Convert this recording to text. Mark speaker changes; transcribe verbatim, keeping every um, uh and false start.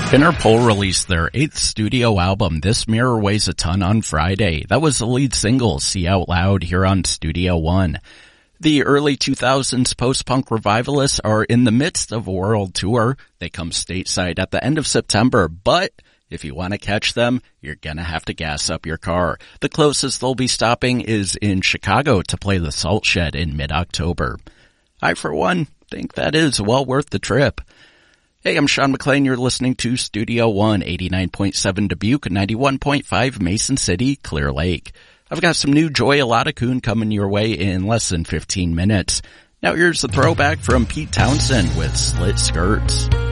Speaker 1: Interpol released their eighth studio album, This Mirror Weighs a Ton, on Friday. That was the lead single, See Out Loud, here on Studio One. The early two thousands post-punk revivalists are in the midst of a world tour. They come stateside at the end of September, but if you want to catch them, you're gonna have to gas up your car. The closest they'll be stopping is in Chicago to play the Salt Shed in mid-October. I, for one, think that is well worth the trip. Hey, I'm Sean McClain. You're listening to Studio One, eighty-nine point seven Dubuque, ninety-one point five Mason City, Clear Lake. I've got some new Joy Eladicune coming your way in less than fifteen minutes. Now here's the throwback from Pete Townsend with Slit Skirts.